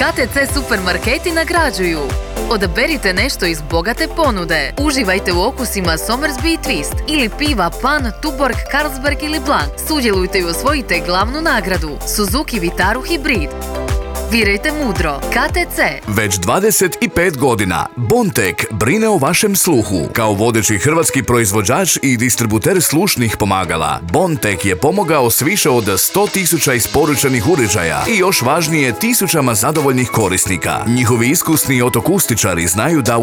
KTC supermarketi nagrađuju. Odaberite nešto iz bogate ponude. Uživajte u okusima Somersby i Twist ili piva Pan, Tuborg, Carlsberg ili Blanc. Sudjelujte i osvojite glavnu nagradu Suzuki Vitaru Hybrid. Birajte mudro. KTC. Već 25 godina Bontek brine o vašem sluhu. Kao vodeći hrvatski proizvođač i distributer slušnih pomagala, Bontek je pomogao s više od 100.000 isporučenih uređaja i još važnije tisućama zadovoljnih korisnika. Njihovi iskusni otokustičari znaju da